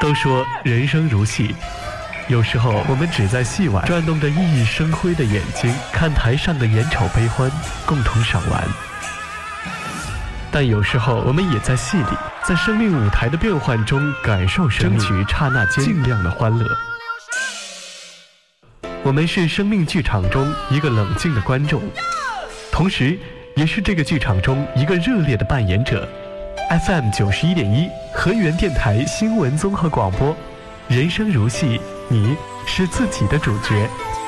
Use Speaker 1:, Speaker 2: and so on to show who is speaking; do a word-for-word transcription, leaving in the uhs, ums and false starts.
Speaker 1: 都说人生如戏，有时候我们只在戏外转动着熠熠生辉的眼睛，看台上的眼丑悲欢，共同赏玩。但有时候我们也在戏里，在生命舞台的变幻中感受生命，争取刹那间尽量的欢乐。我们是生命剧场中一个冷静的观众，同时也是这个剧场中一个热烈的扮演者。F M 九十一点一河源电台新闻综合广播，人生如戏，你是自己的主角。